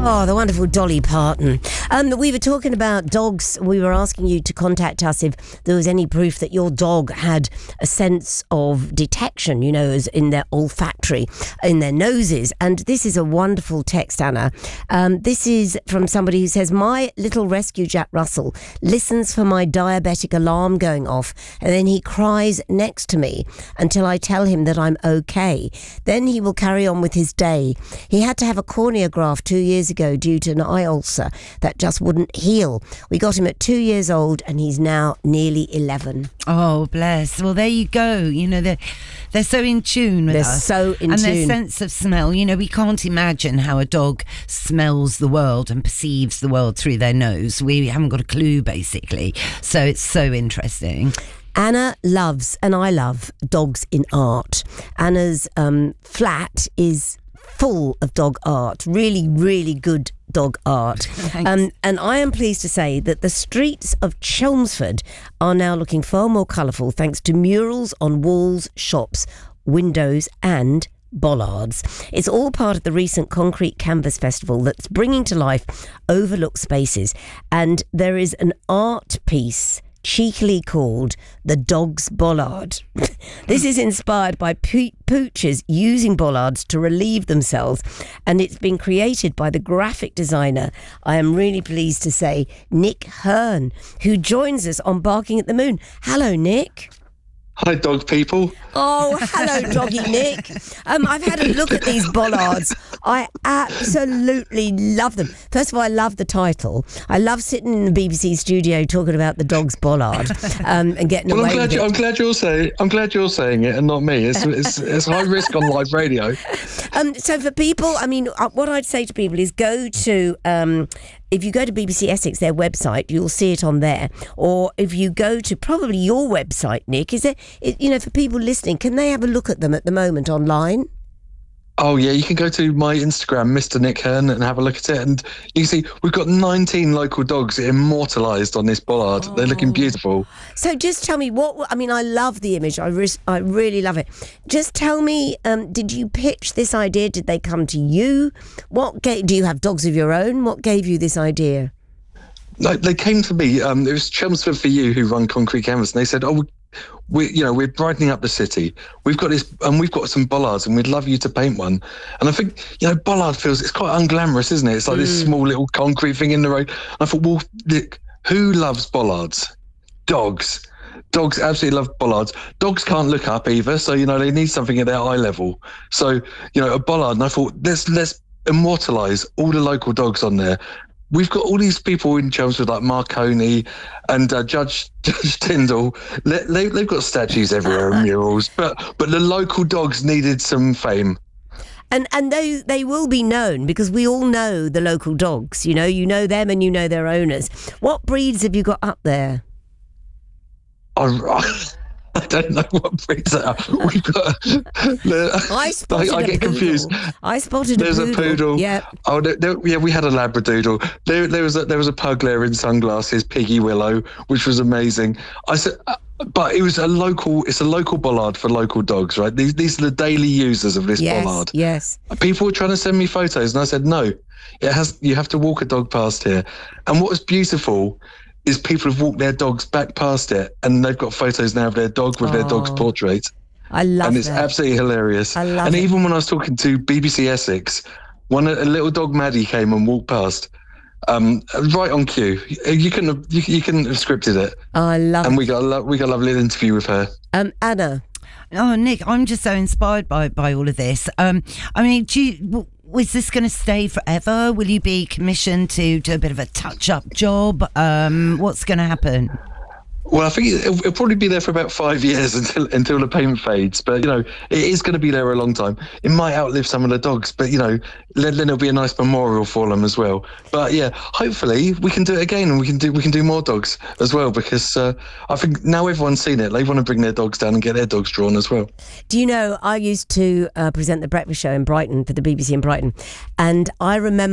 Oh, the wonderful Dolly Parton. We were talking about dogs. We were asking you to contact us if there was any proof that your dog had a sense of detection, you know, as in their olfactory, in their noses. And this is a wonderful text, Anna. This is from somebody who says, my little rescue Jack Russell listens for my diabetic alarm going off, and then he cries next to me until I tell him that I'm okay. Then he will carry on with his day. He had to have a cornea graft 2 years ago due to an eye ulcer that just wouldn't heal. We got him at 2 years old and he's now nearly 11. Oh, bless. Well, there you go. You know, they're so in tune with us. They're so in tune. And their sense of smell. You know, we can't imagine how a dog smells the world and perceives the world through their nose. We haven't got a clue, basically. So it's so interesting. Anna loves, and I love, dogs in art. Anna's flat is full of dog art, really, really good dog art. And I am pleased to say that the streets of Chelmsford are now looking far more colourful thanks to murals on walls, shops, windows and bollards. It's all part of the recent Concrete Canvas Festival that's bringing to life overlooked spaces. And there is an art piece cheekily called the Dog's Bollard. This is inspired by poochers using bollards to relieve themselves, and it's been created by the graphic designer, I am really pleased to say, Nick Hearn, who joins us on Barking at the Moon. Hello, Nick. Hi, dog people. Oh, hello, doggy Nick. I've had a look at these bollards. I absolutely love them. First of all, I love the title. I love sitting in the BBC studio talking about the dog's bollard and getting away with it. I'm glad you're saying it and not me. It's high risk on live radio. So for people, I mean, what I'd say to people is go to. If you go to BBC Essex, their website, you'll see it on there. Or if you go to probably your website, Nick, is there, you know, for people listening, can they have a look at them at the moment online? Oh, yeah, you can go to my Instagram, Mr. Nick Hearn, and have a look at it. And you can see we've got 19 local dogs immortalised on this bollard. Oh. They're looking beautiful. So just tell me, I love the image. I really love it. Just tell me, did you pitch this idea? Did they come to you? Do you have dogs of your own? What gave you this idea? No, they came to me. It was Chelmsford for You who run Concrete Canvas, and they said, we're brightening up the city. We've got this, and we've got some bollards, and we'd love you to paint one. And I think, bollard it's quite unglamorous, isn't it? It's like this small little concrete thing in the road. And I thought, well, look, who loves bollards? Dogs. Dogs absolutely love bollards. Dogs can't look up either, so they need something at their eye level. So a bollard. And I thought, let's immortalise all the local dogs on there. We've got all these people in Chelmsford like Marconi and Judge Tyndall. They've got statues everywhere and murals, but the local dogs needed some fame. And they will be known because we all know the local dogs. You know them and you know their owners. What breeds have you got up there? I don't know what breeds they are. We've got. I get confused. I spotted There's a poodle. Yeah. Oh, we had a Labradoodle. There was a pug there in sunglasses, Piggy Willow, which was amazing. I said, but it was It's a local bollard for local dogs, right? These are the daily users of this bollard. Yes. People were trying to send me photos, and I said no. You have to walk a dog past here. And what was beautiful is people have walked their dogs back past it, and they've got photos now of their dog with their dog's portrait. I love it. And it's absolutely hilarious. I love it. And even when I was talking to BBC Essex, a little dog Maddie came and walked past, right on cue. You couldn't have scripted it. Oh, I love it. And we got a lovely interview with her. Anna. Oh, Nick, I'm just so inspired by all of this. Is this going to stay forever? Will you be commissioned to do a bit of a touch-up job? What's going to happen? Well, I think it'll probably be there for about 5 years until the paint fades. But, it is going to be there a long time. It might outlive some of the dogs, but, then there'll be a nice memorial for them as well. But, yeah, hopefully we can do it again and we can do more dogs as well because I think now everyone's seen it. They want to bring their dogs down and get their dogs drawn as well. Do you know, I used to present the breakfast show in Brighton for the BBC in Brighton, and I remember